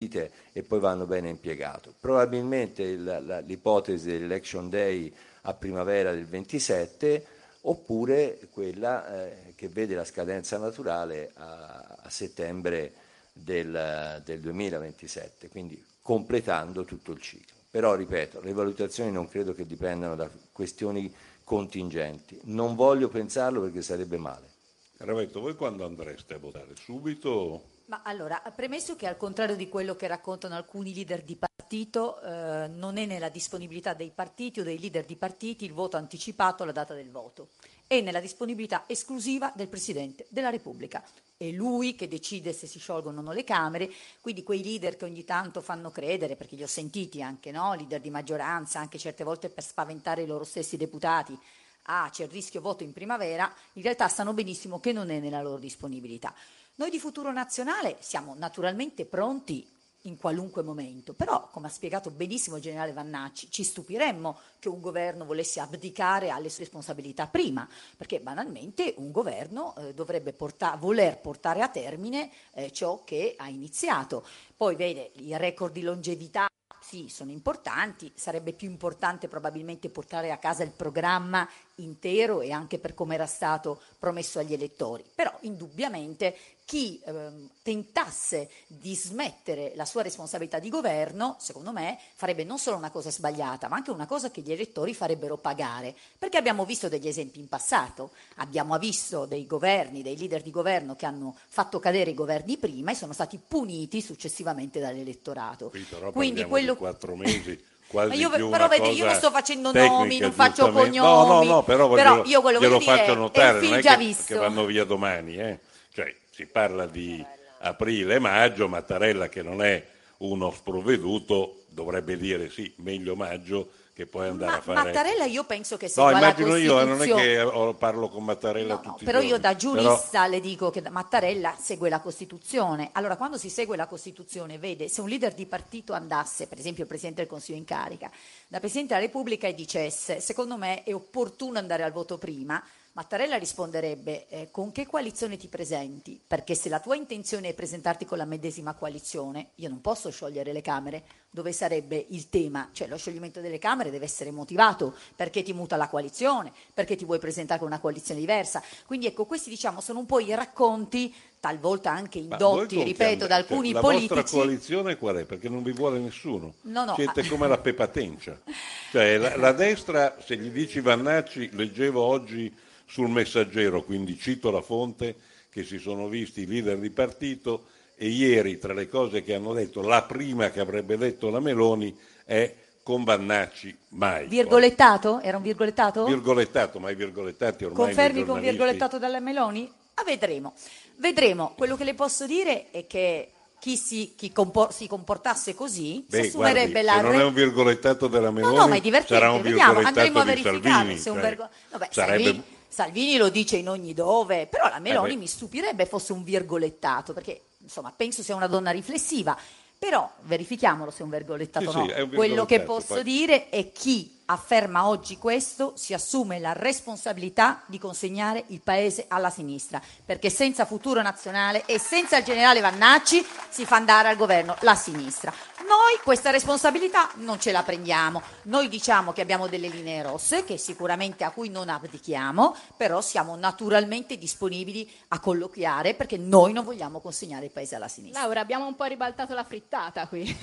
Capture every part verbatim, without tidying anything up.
e poi vanno bene impiegati. Probabilmente il, la, l'ipotesi dell'election day a primavera del ventisette, oppure quella eh, che vede la scadenza naturale a, a settembre del, del duemilaventisette, quindi completando tutto il ciclo. Però, ripeto, le valutazioni non credo che dipendano da questioni contingenti. Non voglio pensarlo perché sarebbe male. Ravetto, voi quando andreste a votare? Subito? Ma allora, premesso che al contrario di quello che raccontano alcuni leader di partito, eh, non è nella disponibilità dei partiti o dei leader di partiti il voto anticipato alla data del voto, è nella disponibilità esclusiva del Presidente della Repubblica. È lui che decide se si sciolgono o no le Camere, quindi quei leader che ogni tanto fanno credere, perché li ho sentiti anche, no? Leader di maggioranza, anche certe volte per spaventare i loro stessi deputati, ah c'è il rischio voto in primavera, in realtà sanno benissimo che non è nella loro disponibilità. Noi di Futuro Nazionale siamo naturalmente pronti in qualunque momento, però, come ha spiegato benissimo il generale Vannacci, ci stupiremmo che un governo volesse abdicare alle sue responsabilità prima, perché banalmente un governo eh, dovrebbe porta- voler portare a termine eh, ciò che ha iniziato. Poi vede, i record di longevità sì, sono importanti, sarebbe più importante probabilmente portare a casa il programma intero e anche per come era stato promesso agli elettori, però indubbiamente chi ehm, tentasse di smettere la sua responsabilità di governo, secondo me, farebbe non solo una cosa sbagliata, ma anche una cosa che gli elettori farebbero pagare, perché abbiamo visto degli esempi in passato, abbiamo visto dei governi, dei leader di governo che hanno fatto cadere i governi prima e sono stati puniti successivamente dall'elettorato. Qui però Quindi quello di quattro mesi. Quasi io, più però una vedi, io non sto facendo tecnica, nomi, non faccio cognomi, no, no, no, però, però io quello glielo voglio dire faccio notare, è un film non è già che, visto. che vanno via domani, eh? Cioè, si parla di aprile, maggio, Mattarella che non è uno sprovveduto dovrebbe dire sì, meglio maggio che poi andare Ma a fare. Mattarella io penso che No, segua la immagino io, Costituzione. non è che oh, parlo con Mattarella No, tutti no, però i giorni. io da giurista Però... le dico che Mattarella segue la Costituzione. Allora, quando si segue la Costituzione, vede, se un leader di partito andasse, per esempio il Presidente del Consiglio in carica, da Presidente della Repubblica e dicesse, secondo me è opportuno andare al voto prima, Mattarella risponderebbe eh, con che coalizione ti presenti? Perché se la tua intenzione è presentarti con la medesima coalizione, io non posso sciogliere le Camere, dove sarebbe il tema, cioè lo scioglimento delle Camere deve essere motivato, perché ti muta la coalizione, perché ti vuoi presentare con una coalizione diversa. Quindi ecco, questi diciamo sono un po' i racconti, talvolta anche indotti, ripeto, da alcuni cioè, politici. La vostra coalizione qual è? Perché non vi vuole nessuno. No, no. Siete come la Peppa Tencia. Cioè la, la destra, se gli dici Vannacci, leggevo oggi sul Messaggero, quindi cito la fonte, che si sono visti i leader di partito e ieri tra le cose che hanno detto, la prima che avrebbe detto la Meloni è con Vannacci mai. Virgolettato? Era un virgolettato? Virgolettato, ma i virgolettati ormai Confermi con virgolettato dalla Meloni? Ah, vedremo. Vedremo. Quello che le posso dire è che chi si, chi compor- si comportasse così Beh, si assumerebbe guardi, la se non re- è un virgolettato della Meloni, no, no, ma è divertente, sarà un vediamo, virgolettato andremo a di verificare Salvini, se un cioè, vergo- Vabbè, sarebbe... Salvini, Salvini lo dice in ogni dove, però la Meloni eh mi stupirebbe fosse un virgolettato, perché insomma penso sia una donna riflessiva, però verifichiamolo se è un virgolettato o sì, no. sì, è un Quello che virgolettato, posso poi... dire è chi afferma oggi questo si assume la responsabilità di consegnare il paese alla sinistra, perché senza Futuro Nazionale e senza il generale Vannacci si fa andare al governo la sinistra. Noi questa responsabilità non ce la prendiamo, noi diciamo che abbiamo delle linee rosse che sicuramente a cui non abdichiamo, però siamo naturalmente disponibili a colloquiare perché noi non vogliamo consegnare il paese alla sinistra. Laura, abbiamo un po' ribaltato la frittata qui.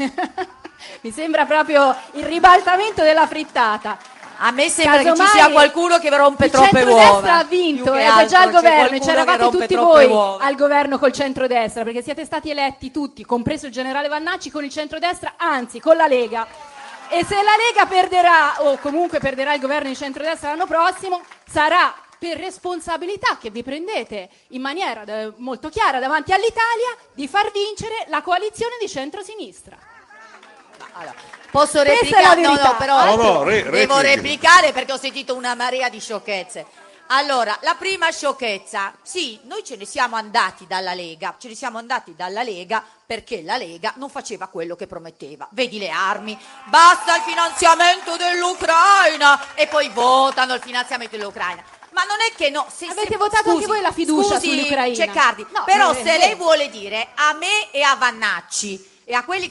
Mi sembra proprio il ribaltamento della frittata. A me sembra Casomai che ci sia qualcuno che rompe il troppe uova. Il centrodestra ha vinto, è già al governo, c'eravate tutti voi uova. Al governo col centrodestra, perché siete stati eletti tutti, compreso il generale Vannacci, con il centrodestra, anzi con la Lega. E se la Lega perderà, o comunque perderà il governo di centrodestra l'anno prossimo, sarà per responsabilità che vi prendete in maniera eh, molto chiara davanti all'Italia di far vincere la coalizione di centrosinistra. Allora, posso replicare? No, no, però no, no, re, devo replichi. replicare perché ho sentito una marea di sciocchezze. Allora, la prima sciocchezza, sì, noi ce ne siamo andati dalla Lega, ce ne siamo andati dalla Lega perché la Lega non faceva quello che prometteva. Vedi le armi, basta il finanziamento dell'Ucraina e poi votano il finanziamento dell'Ucraina. Ma non è che no, se, avete se, votato scusi, anche voi la fiducia scusi, sull'Ucraina. Ceccardi, no, però se lei vuole dire a me e a Vannacci e a quelli